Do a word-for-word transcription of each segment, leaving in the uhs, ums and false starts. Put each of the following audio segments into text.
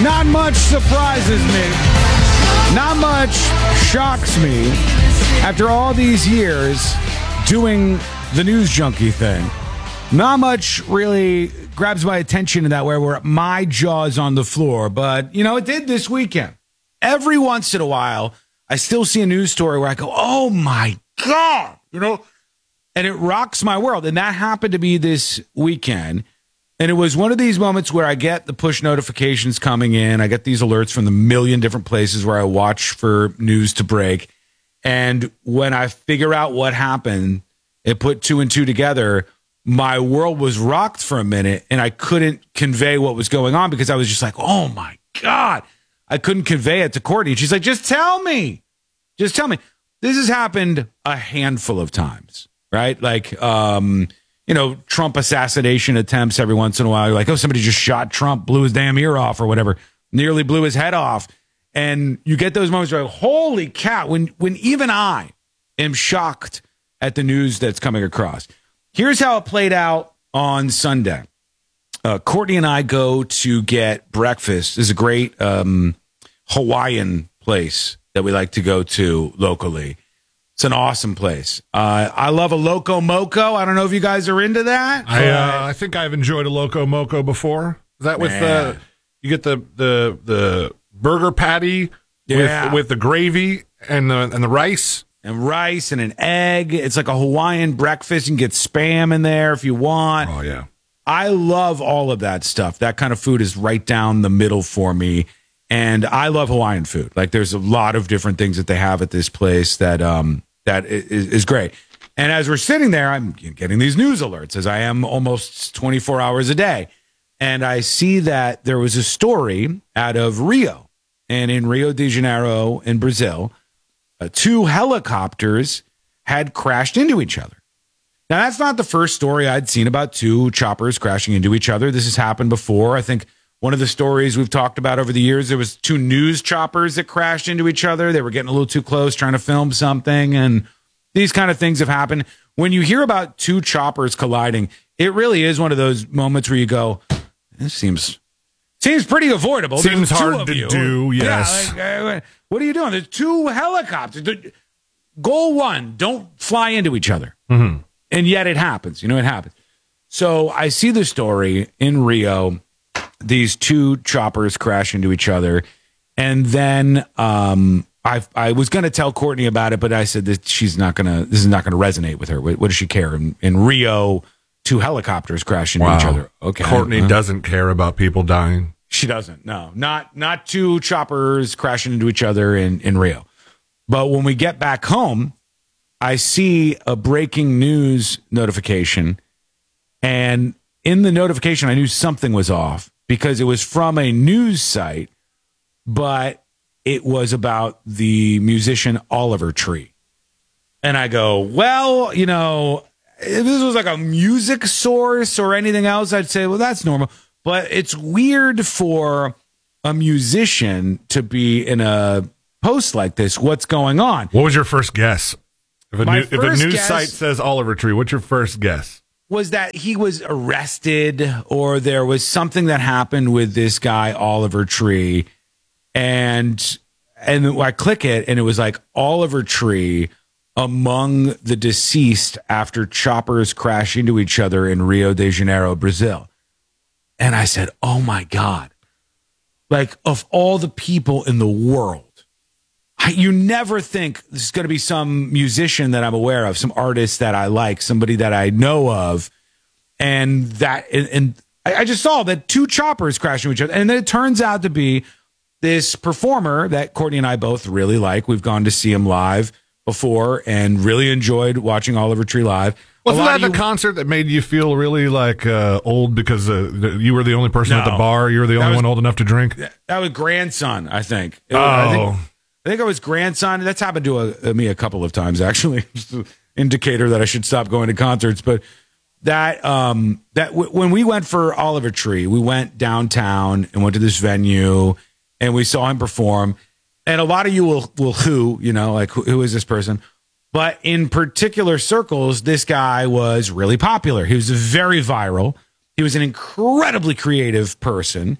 Not much surprises me. Not much shocks me after all these years doing the news junkie thing. Not much really grabs my attention in that way where my jaw's on the floor. But, you know, it did this weekend. Every once in a while, I still see a news story where I go, oh, my God, you know, and it rocks my world. And that happened to be this weekend. And it was one of these moments where I get the push notifications coming in. I get these alerts from the million different places where I watch for news to break. And when I figure out what happened and put two and two together, my world was rocked for a minute and I couldn't convey what was going on because I was just like, oh my God. I couldn't convey it to Courtney. She's like, just tell me. Just tell me. This has happened a handful of times, right? Like, um, you know, Trump assassination attempts every once in a while. You're like, oh, somebody just shot Trump, blew his damn ear off or whatever, nearly blew his head off. And you get those moments where you're like, holy cow, when, when even I am shocked at the news that's coming across. Here's how it played out on Sunday. Uh, Courtney and I go to get breakfast. There's a great um, Hawaiian place that we like to go to locally. It's an awesome place. Uh, I love a Loco Moco. I don't know if you guys are into that. I uh, I think I've enjoyed a Loco Moco before. Is that with the, you get the, the, the burger patty yeah. with, with the gravy and the, and the rice? And rice and an egg. It's like a Hawaiian breakfast. You can get Spam in there if you want. Oh, yeah. I love all of that stuff. That kind of food is right down the middle for me. And I love Hawaiian food. Like there's a lot of different things that they have at this place that um that is, is great. And as we're sitting there, I'm getting these news alerts as I am almost twenty-four hours a day. And I see that there was a story out of Rio. And in Rio de Janeiro in Brazil, uh, two helicopters had crashed into each other. Now, that's not the first story I'd seen about two choppers crashing into each other. This has happened before. I think one of the stories we've talked about over the years, there was two news choppers that crashed into each other. They were getting a little too close, trying to film something, and these kind of things have happened. When you hear about two choppers colliding, it really is one of those moments where you go, this seems seems pretty avoidable. Seems There's two hard of to you. do, yes. Yeah, like, uh, what are you doing? There's two helicopters. Goal one, don't fly into each other. Mm-hmm. And yet it happens. You know, it happens. So I see the story in Rio. These two choppers crash into each other. And then um, I I was going to tell Courtney about it, but I said that she's not going to, this is not going to resonate with her. What, what does she care? In, in Rio, two helicopters crash into wow. each other. Okay. Courtney uh, doesn't care about people dying. She doesn't. No, not, not two choppers crashing into each other in, in Rio. But when we get back home, I see a breaking news notification. And in the notification, I knew something was off, because it was from a news site, but it was about the musician Oliver Tree. And I go, well, you know, if this was like a music source or anything else, I'd say, well, that's normal. But it's weird for a musician to be in a post like this. What's going on? What was your first guess? If a, My new, if a first news guess- site says Oliver Tree, what's your first guess? Was that he was arrested, or there was something that happened with this guy, Oliver Tree. And and I click it, and it was like Oliver Tree among the deceased after choppers crash into each other in Rio de Janeiro, Brazil. And I said, oh my God. Like, of all the people in the world, you never think this is going to be some musician that I'm aware of, some artist that I like, somebody that I know of. And that, and, and I just saw that two choppers crashing into each other. And then it turns out to be this performer that Courtney and I both really like. We've gone to see him live before and really enjoyed watching Oliver Tree live. Wasn't that the you, concert that made you feel really like uh, old because uh, you were the only person no, at the bar? You were the only was, one old enough to drink? That was grandson, I think. It, oh. I think, I think I was grandson. That's happened to a, me a couple of times, actually. Just an indicator that I should stop going to concerts. But that um, that w- when we went for Oliver Tree, we went downtown and went to this venue, and we saw him perform. And a lot of you will will who, you know, like who, who is this person? But in particular circles, this guy was really popular. He was very viral. He was an incredibly creative person.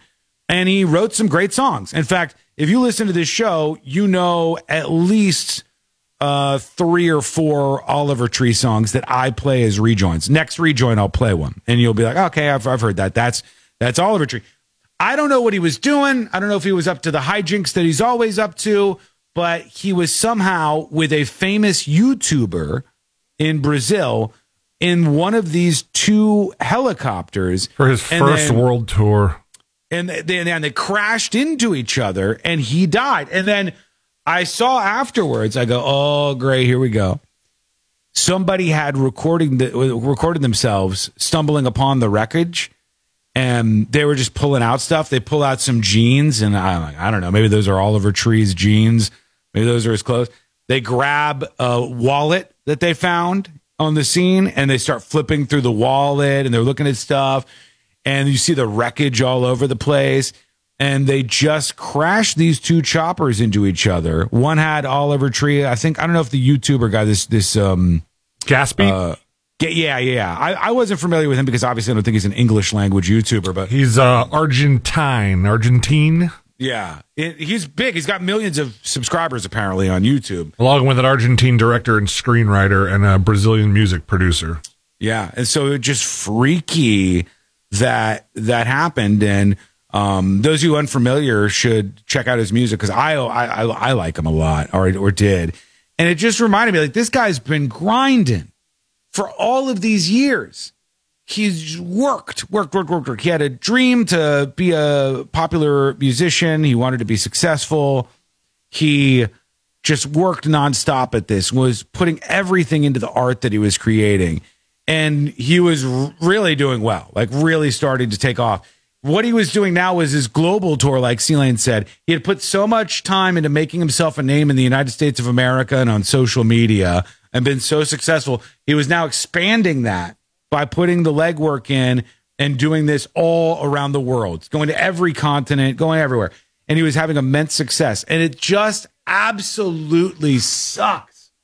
And he wrote some great songs. In fact, if you listen to this show, you know at least uh, three or four Oliver Tree songs that I play as rejoins. Next rejoin, I'll play one. And you'll be like, okay, I've, I've heard that. That's that's Oliver Tree. I don't know what he was doing. I don't know if he was up to the hijinks that he's always up to, but he was somehow with a famous YouTuber in Brazil in one of these two helicopters. For his first then, world tour. And they, and they crashed into each other, and he died. And then I saw afterwards, I go, oh, great, here we go. Somebody had recording the, recorded themselves stumbling upon the wreckage, and they were just pulling out stuff. They pull out some jeans, and I'm like, I don't know, maybe those are Oliver Tree's jeans. Maybe those are his clothes. They grab a wallet that they found on the scene, and they start flipping through the wallet, and they're looking at stuff, and you see the wreckage all over the place. And they just crashed these two choppers into each other. One had Oliver Tree. I think, I don't know if the YouTuber guy, this, this, um, Gaspy? Uh, yeah, yeah. I, I wasn't familiar with him because obviously I don't think he's an English language YouTuber, but he's, uh, Argentine, Argentine. Yeah. It, he's big. He's got millions of subscribers apparently on YouTube. Along with an Argentine director and screenwriter and a Brazilian music producer. Yeah. And so it just freaky that that happened. And, Um, those of you unfamiliar should check out his music because I, I I like him a lot, or or did, and it just reminded me like this guy's been grinding for all of these years. He's worked, worked, worked, worked, worked. He had a dream to be a popular musician. He wanted to be successful. He just worked nonstop at this. Was putting everything into the art that he was creating, and he was r- really doing well, like really starting to take off. What he was doing now was his global tour, like C-Lane said. He had put so much time into making himself a name in the United States of America and on social media and been so successful. He was now expanding that by putting the legwork in and doing this all around the world, going to every continent, going everywhere. And he was having immense success. And it just absolutely sucks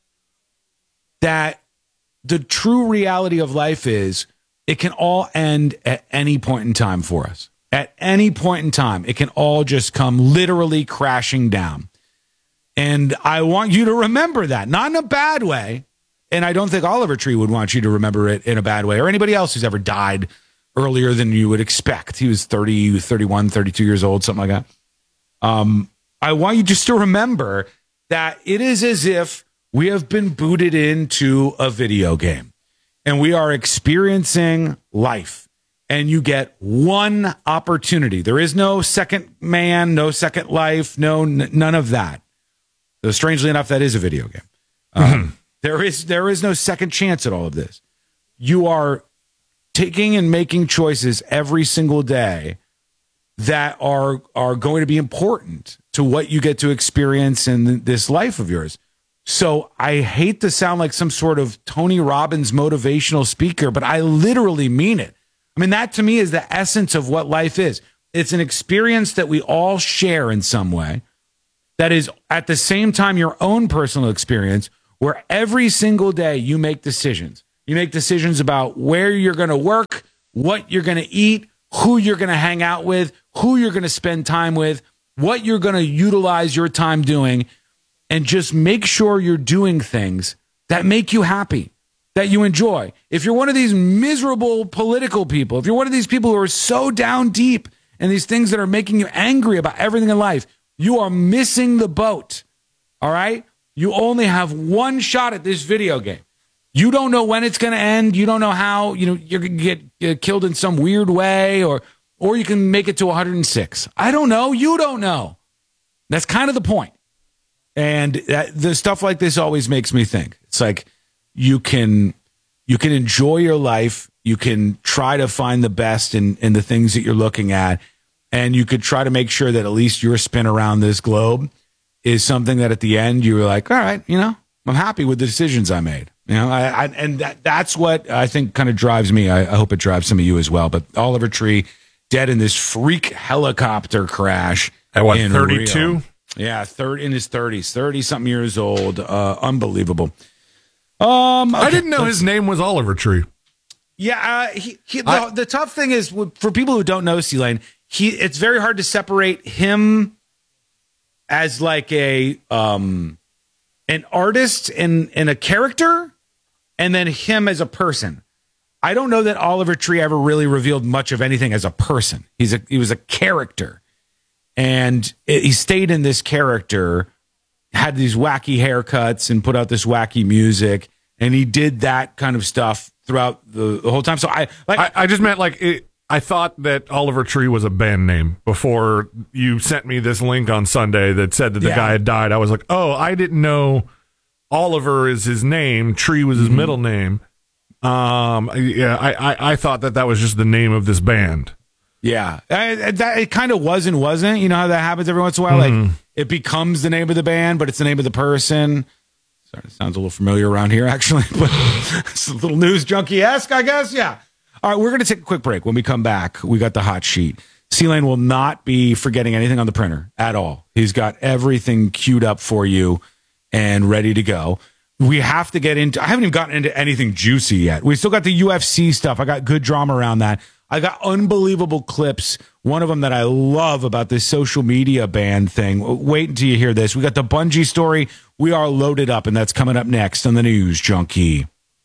that the true reality of life is it can all end at any point in time for us. At any point in time, it can all just come literally crashing down. And I want you to remember that, not in a bad way. And I don't think Oliver Tree would want you to remember it in a bad way, or anybody else who's ever died earlier than you would expect. He was thirty, thirty-one, thirty-two years old, something like that. Um, I want you just to remember that it is as if we have been booted into a video game. And we are experiencing life, and you get one opportunity. There is no second man, no second life, no n- none of that. Though strangely enough, that is a video game. Um, there is there is no second chance at all of this. You are taking and making choices every single day that are are going to be important to what you get to experience in this life of yours. So I hate to sound like some sort of Tony Robbins motivational speaker, but I literally mean it. I mean, that to me is the essence of what life is. It's an experience that we all share in some way that is at the same time your own personal experience, where every single day you make decisions. You make decisions about where you're going to work, what you're going to eat, who you're going to hang out with, who you're going to spend time with, what you're going to utilize your time doing. And just make sure you're doing things that make you happy, that you enjoy. If you're one of these miserable political people, if you're one of these people who are so down deep in these things that are making you angry about everything in life, you are missing the boat. All right? You only have one shot at this video game. You don't know when it's going to end. You don't know how, you know, you're going to get, get killed in some weird way, or or you can make it to one hundred six. I don't know. You don't know. That's kind of the point. And that, the stuff like this always makes me think. It's like you can you can enjoy your life. You can try to find the best in, in the things that you're looking at. And you could try to make sure that at least your spin around this globe is something that at the end you were like, all right, you know, I'm happy with the decisions I made. You know, I, I and that, that's what I think kind of drives me. I, I hope it drives some of you as well. But Oliver Tree dead in this freak helicopter crash. At what, thirty-two? Yeah, third in his thirties, thirty something years old. Uh, unbelievable. Um, okay, I didn't know his name was Oliver Tree. Yeah, uh, he, he, the, I, the tough thing is for people who don't know C-Lane, he it's very hard to separate him as like a um an artist and, and a character, and then him as a person. I don't know that Oliver Tree ever really revealed much of anything as a person. He's a he was a character, and it, he stayed in this character, had these wacky haircuts, and put out this wacky music, and he did that kind of stuff throughout the, the whole time. So I like I, I just meant like it, I thought that Oliver Tree was a band name before you sent me this link on Sunday that said that the Yeah. guy had died. I was like, oh, I didn't know Oliver is his name, Tree was his Mm-hmm. middle name. Um, yeah, I, I, I thought that that was just the name of this band. Yeah, I, that it kind of was and wasn't. You know how that happens every once in a while. Mm-hmm. Like it becomes the name of the band, but it's the name of the person. Sorry, it sounds a little familiar around here, actually, but it's a little news junkie-esque, I guess. Yeah. All right, we're going to take a quick break. When we come back, we got the hot sheet. C-Lane will not be forgetting anything on the printer at all. He's got everything queued up for you and ready to go. We have to get into, I haven't even gotten into anything juicy yet. We still got the U F C stuff. I got good drama around that. I got unbelievable clips. One of them that I love about this social media ban thing. Wait until you hear this. We got the Bungie story. We are loaded up, and that's coming up next on the News Junkie.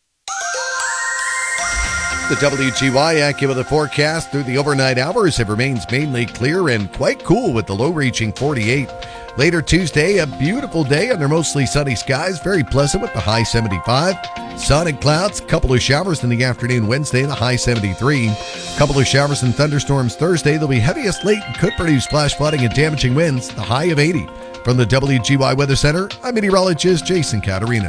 The W G Y AccuWeather forecast through the overnight hours, it remains mainly clear and quite cool with the low reaching forty-eight. Later Tuesday, a beautiful day under mostly sunny skies, very pleasant with the high seventy-five. Sun and clouds, couple of showers in the afternoon Wednesday, the high seventy-three. Couple of showers and thunderstorms Thursday. They'll be heaviest late and could produce flash flooding and damaging winds, the high of eighty. From the W G Y Weather Center, I'm meteorologist Jason Caterina.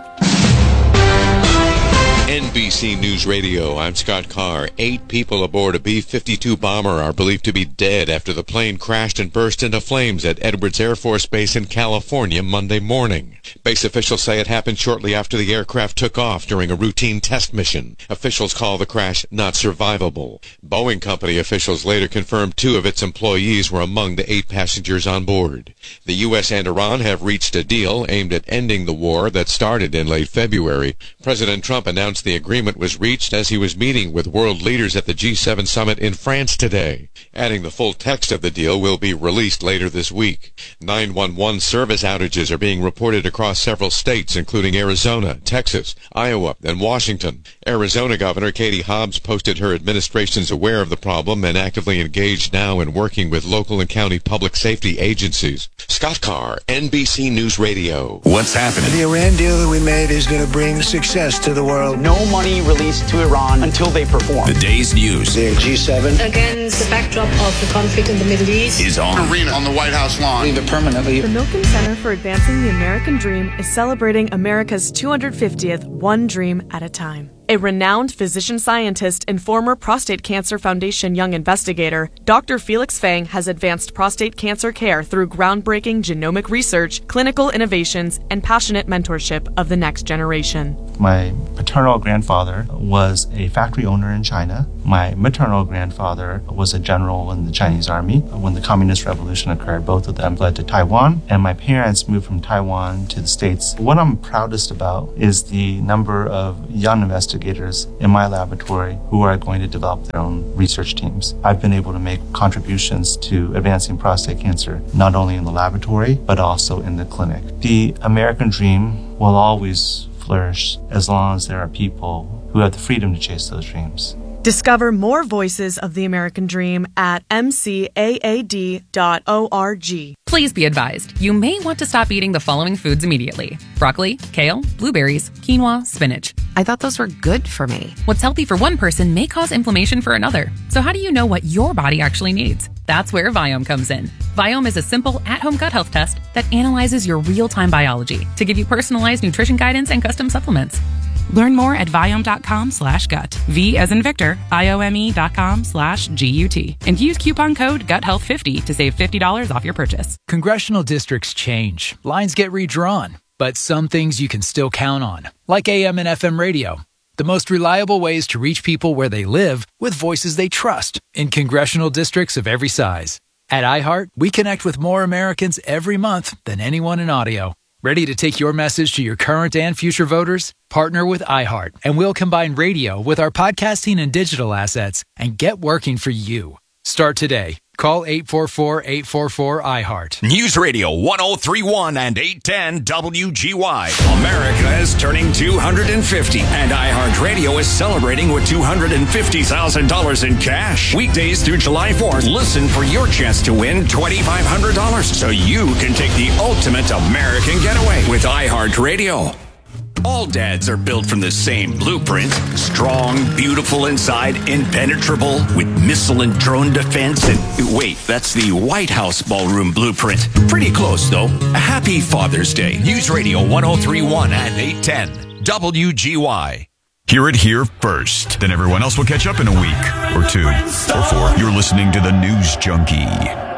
N B C News Radio, I'm Scott Carr. Eight people aboard a B fifty-two bomber are believed to be dead after the plane crashed and burst into flames at Edwards Air Force Base in California Monday morning. Base officials say it happened shortly after the aircraft took off during a routine test mission. Officials call the crash not survivable. Boeing Company officials later confirmed two of its employees were among the eight passengers on board. The U S and Iran have reached a deal aimed at ending the war that started in late February. President Trump announced the agreement was reached as he was meeting with world leaders at the G seven summit in France today. Adding the full text of the deal will be released later this week. nine one one service outages are being reported across several states, including Arizona, Texas, Iowa, and Washington. Arizona Governor Katie Hobbs posted her administration's aware of the problem and actively engaged now in working with local and county public safety agencies. Scott Carr, N B C News Radio. What's happening? The Iran deal that we made is going to bring success to the world. No money released to Iran until they perform. The day's news The G seven. Against the backdrop of the conflict in the Middle East. is on. Arena on the White House lawn. Leave it permanently. The Milken Center for Advancing the American Dream is celebrating America's two hundred fiftieth One Dream at a Time. A renowned physician scientist and former Prostate Cancer Foundation Young Investigator, Doctor Felix Fang has advanced prostate cancer care through groundbreaking genomic research, clinical innovations, and passionate mentorship of the next generation. My paternal grandfather was a factory owner in China. My maternal grandfather was a general in the Chinese army. When the Communist Revolution occurred, both of them fled to Taiwan, and my parents moved from Taiwan to the States. What I'm proudest about is the number of young investigators in my laboratory who are going to develop their own research teams. I've been able to make contributions to advancing prostate cancer, not only in the laboratory, but also in the clinic. The American dream will always flourish as long as there are people who have the freedom to chase those dreams. Discover more voices of the American Dream at m c a a d dot org. Please be advised, you may want to stop eating the following foods immediately. Broccoli, kale, blueberries, quinoa, spinach. I thought those were good for me. What's healthy for one person may cause inflammation for another. So how do you know what your body actually needs? That's where Viome comes in. Viome is a simple at-home gut health test that analyzes your real-time biology to give you personalized nutrition guidance and custom supplements. Learn more at Viome.com slash gut. V as in Victor, I-O-M-E dot com slash G-U-T. And use coupon code gut health fifty to save fifty dollars off your purchase. Congressional districts change. Lines get redrawn. But some things you can still count on, like A M and F M radio. The most reliable ways to reach people where they live with voices they trust in congressional districts of every size. At iHeart, we connect with more Americans every month than anyone in audio. Ready to take your message to your current and future voters? Partner with iHeart, and we'll combine radio with our podcasting and digital assets and get working for you. Start today. Call eight four four, eight four four, I heart. News Radio one oh three point one and eight ten W G Y. America is turning two hundred fifty, and iHeartRadio is celebrating with two hundred fifty thousand dollars in cash. Weekdays through July fourth, listen for your chance to win twenty-five hundred dollars so you can take the ultimate American getaway with iHeartRadio. All dads are built from the same blueprint. Strong, beautiful inside, impenetrable, with missile and drone defense. And wait, that's the White House ballroom blueprint. Pretty close, though. A happy Father's Day. News Radio one oh three point one and eight ten W G Y. Hear it here first. Then everyone else will catch up in a week or two or four. You're listening to the News Junkie.